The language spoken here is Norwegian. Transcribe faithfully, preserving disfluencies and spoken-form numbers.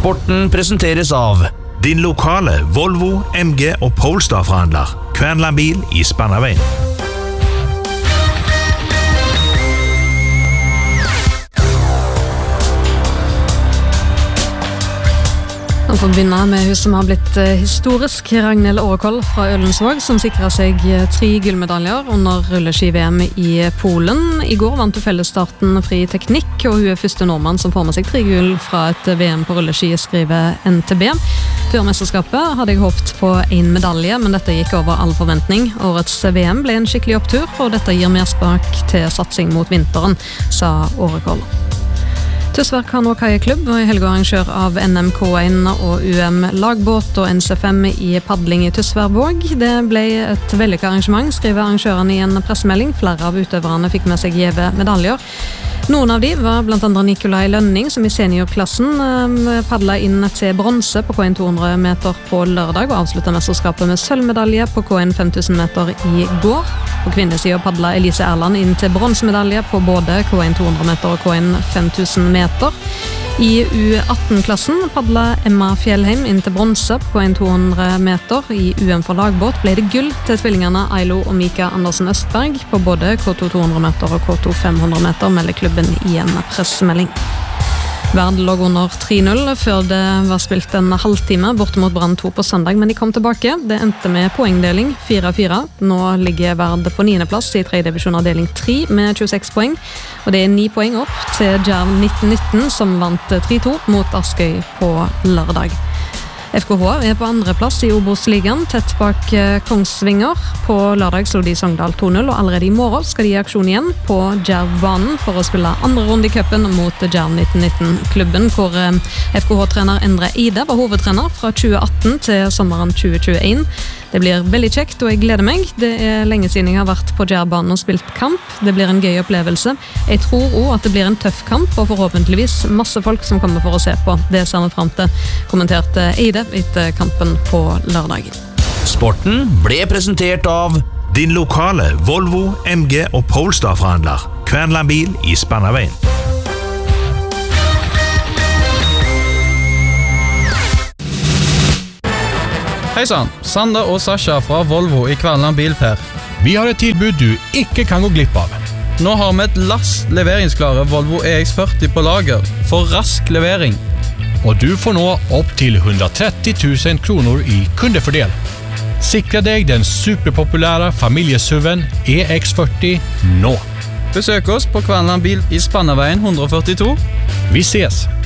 Sporten presenteres av din lokale Volvo, M G og Polestar-forhandler. Kvernland bil i Spannaveien. Vi får begynne med hun som har blitt historisk, Ragnhild Årekoll fra Ølensvåg, som sikret seg tre gullmedaljer under rulleski-V M i Polen. I går vant hun fellesstarten fri teknikk, og hun er første nordmann som får med seg tre gull fra et V M på rulleski, skriver N T B. Før mesterskapet hadde jeg håpet på en medalje, men dette gikk over all forventning. Årets V M ble en skikkelig opptur, og dette gir mersmak til satsing mot vinteren, sa Årekoll. Tysvær Kano- og Kajeklubb og i helga arrangør av N M K en og U M lagbåt og N C F M i padling i Tysværvåg. Det ble et vellykket arrangement, skriver arrangøren i en pressemelding. Flere av utøverne fikk med seg gjeve medaljer. Noen av de var blant andre Nikolai Lønning, som i seniorklassen eh, padlet inn til bronse på K en to hundre meter på lørdag, og avsluttet mesterskapet med sølvmedalje på K en fem tusen meter i går. På kvinnesiden padlet Elise Erland inn til bronsemedalje på både K en to hundre meter og K en fem tusen meter. I U atten-klassen padlet Emma Fjellheim inn til bronse på K en to hundre meter. I U M for lagbåt ble det gull til tvillingene Ailo og Mika Andersen Østberg på både K to to hundre meter og K to fem hundre meter, melder klubben i en pressemelding. Verd lå under tre null før det var spilt en halvtime bort mot Brann to på søndag, men de kom tilbake. Det endte med poengdeling fire fire. Nå ligger Verd på niende plass i tredje divisjon avdeling tre med tjueseks poeng, og det er ni poeng opp til Djerv nitten nitten som vant tre to mot Askøy på lørdag. F K H er på andre plass i Obos-ligaen, tett bak Kongsvinger. På lørdag slo de Sogndal to null, og allerede i morgen skal de i aksjon igjen på Djerv-banen for å spille andre runde i cupen mot Djerv nitten nitten-klubben, hvor F K H-trener Endre Ide var hovedtrener fra tjue atten til sommeren tjue tjueen. Det blir veldig kjekt, og jeg gleder meg. Det er lenge siden jeg har vært på Djerv-banen og spilt kamp. Det blir en gøy opplevelse. Jeg tror også at det blir en tøff kamp, og forhåpentligvis masse folk som kommer for å se på. Det ser vi frem til, kommenterte Eide etter kampen på lørdag. Sporten ble presentert av din lokale Volvo, M G og Polestar-forhandler. Kvernland bil i Spannaveien. Hei sann, Sander og Sasha fra Volvo i Kvernland Bilper. Vi har et tilbud du ikke kan gå glipp av. Nå har vi et lass leveringsklare Volvo E X førti på lager for rask levering. Og du får nå opp til hundratretti tusen kroner i kundefordel. Sikre deg den superpopulære familiesuven E X førti nå. Besøk oss på Kvernland Bil i Spannaveien ett førtito. Vi ses!